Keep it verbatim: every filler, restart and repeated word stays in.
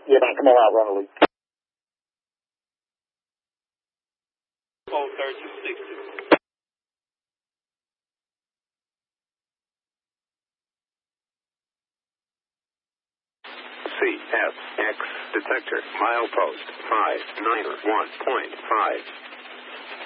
Yeah, man, come on out, run a leak. Oh, thirty-two sixty. C S X detector milepost five nine one point five.